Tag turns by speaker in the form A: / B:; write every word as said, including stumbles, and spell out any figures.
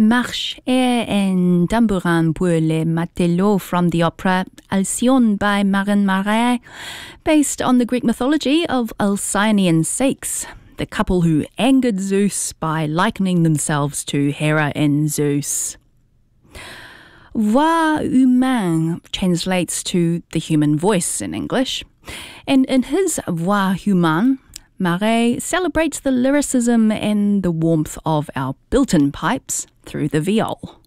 A: Marche air and tambourin pour les matelots from the opera Alcyone by Marin Marais, based on the Greek mythology of Alcyone and Ceyx, the couple who angered Zeus by likening themselves to Hera and Zeus. Voix humaine translates to the human voice in English, and in his Voix humaine, Marais celebrates the lyricism and the warmth of our built-in pipes through the viol.